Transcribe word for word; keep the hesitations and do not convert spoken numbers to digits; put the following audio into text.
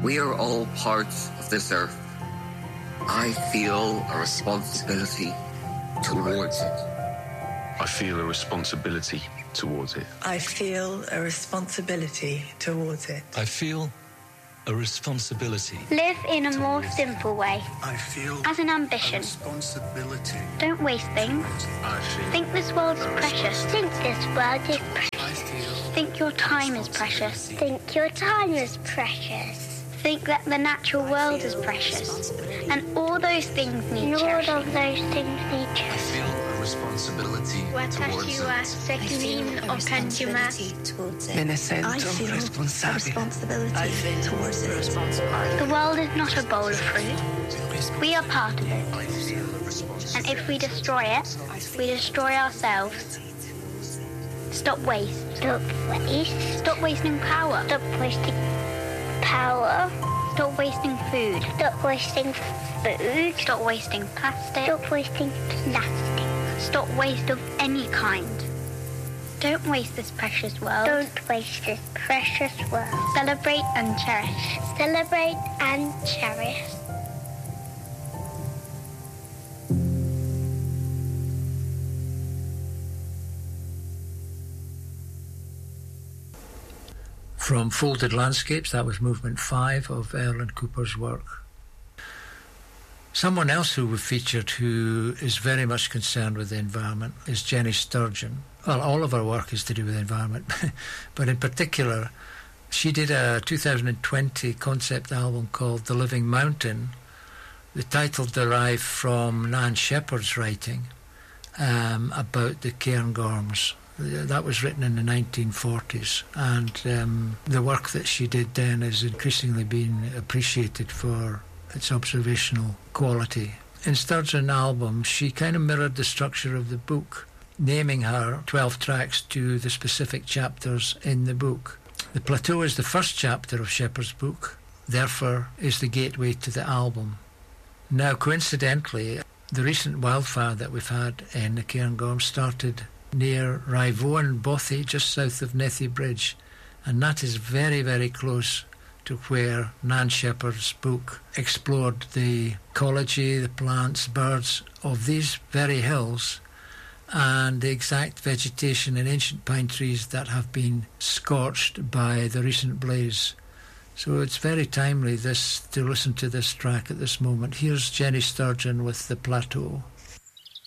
We are all parts of this earth. I feel a responsibility towards it. I feel a responsibility towards it. I feel a responsibility towards it. I feel a responsibility. Live in a more simple way. I feel as an ambition. A responsibility. Don't waste things. I feel Think this world is precious. Think this world is precious. I feel Think your time is precious. Think your time is precious. Think that the natural world is precious. And all those things need And all cherishing. of those things need I cherishing. feel a responsibility towards it. I feel a responsibility towards it. Me ne sento I feel a responsabile. responsibility I feel towards it. The world is not a bowl of fruit. We are part of it. And if we destroy it, we destroy ourselves. Stop waste. Stop waste. Stop wasting power. Stop wasting power. Stop wasting food. Stop wasting food. Stop wasting plastic. Stop wasting plastic. Stop waste of any kind. Don't waste this precious world. Don't waste this precious world. Celebrate and cherish. Celebrate and cherish. From Folded Landscapes, that was movement five of Erland Cooper's work. Someone else who we've featured who is very much concerned with the environment is Jenny Sturgeon. Well, all of her work is to do with the environment, but in particular, she did a two thousand twenty concept album called The Living Mountain. The title derived from Nan Shepherd's writing um, about the Cairngorms. That was written in the nineteen forties, and um, the work that she did then is increasingly being appreciated for its observational quality. In Sturgeon's album, she kind of mirrored the structure of the book, naming her twelve tracks to the specific chapters in the book. The Plateau is the first chapter of Shepherd's book, therefore is the gateway to the album. Now, coincidentally, the recent wildfire that we've had in the Cairngorms started near Raivoan Bothy, just south of Nethy Bridge, and that is very, very close to where Nan Shepherd's book explored the ecology, the plants, birds of these very hills, and the exact vegetation and ancient pine trees that have been scorched by the recent blaze. So it's very timely this to listen to this track at this moment. Here's Jenny Sturgeon with The Plateau.